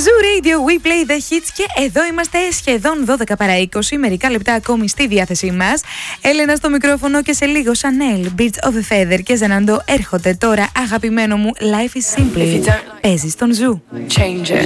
Zoo Radio, we play the hits και εδώ είμαστε σχεδόν 12 παρά 20, μερικά λεπτά ακόμη στη διάθεσή μας. Έλενα στο μικρόφωνο και σε λίγο Chanel, Birds of a Feather και Zenando έρχονται τώρα. Αγαπημένο μου Life is Simple, παίζει στον Zoo. Change it.